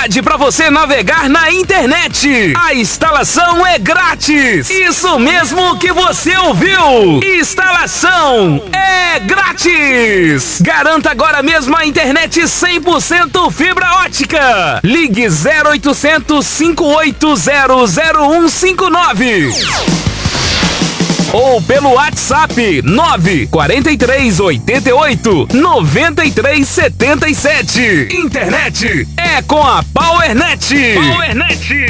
facilidade para você navegar na internet. A instalação é grátis. Isso mesmo que você ouviu. Instalação é grátis. Garanta agora mesmo a internet 100% fibra ótica. Ligue 0800 580 0159. Ou pelo WhatsApp 943 88 93 77. Internet é com a PowerNet. PowerNet.